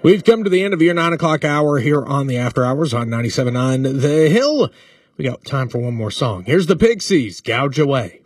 We've come to the end of your 9 o'clock hour here on the After Hours on 97.9 The Hill. We got time for one more song. Here's the Pixies, Gouge Away.